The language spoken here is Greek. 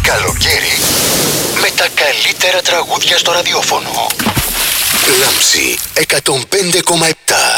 Καλοκαίρι με τα καλύτερα τραγούδια στο ραδιόφωνο. Λάμψη 105,7.